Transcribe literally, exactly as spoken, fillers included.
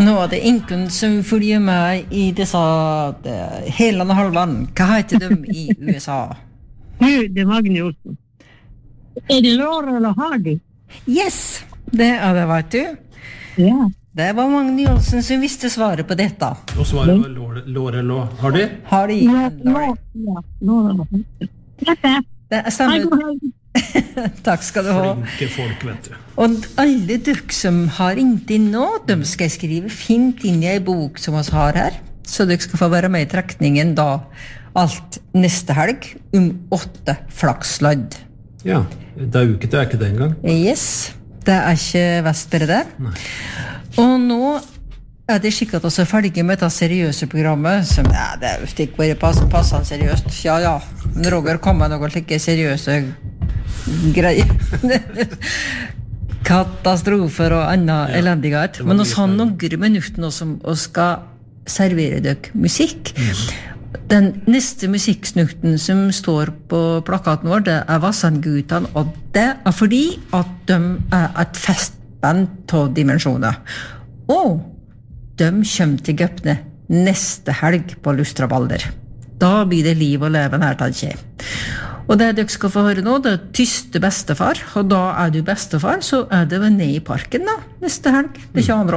Nå er det ingen som følger med I disse uh, hele halvland. Hva heter de I USA? Nu, det er Magne Olsen. Er det Laura eller Hardy? Yes, det er det, vet du. Ja. Det var Magne Olsen som visste svaret på dette. Og svaret var Laura, Laura eller Hardy? Hardy. Ja, Laura. ja, Laura eller Hardy. Dette. Det stemmer. Takk skal du ha. Flinke folk, vet du. Og alle dere som har ringt inn nå, de skal skrive fint inn I en bok som vi har her, så dere skal få være med I trekningen da alt neste helg om åtte flaksladd. Ja, det er uke til er ikke det engang. Yes, det er ikke Vestbere det. Nei. Og nå er det skikkelig at vi er ferdige med dette seriøse programmet, som ja, det er jo ikke bare pass, passende seriøst. Ja, ja, men Roger kommer med noen slike seriøse greier. Katastrofer og annen Ja, elendighet. det var Men mye vi har noen minutter nå som vi skal servere dere musikk. Den neste musikksnukten som står på plakaten vår, det er Vassandgutan, og det er fordi at de er et festband av dimensjoner. Og de kommer til Gøpne neste helg på Lustrabalder. Da blir det liv og leven her, tenker jeg. Og det dere skal få høre nå, det er tyste bestefar, og da er du bestefar, så er det vel ned I parken da, neste helg. Det er ikke andre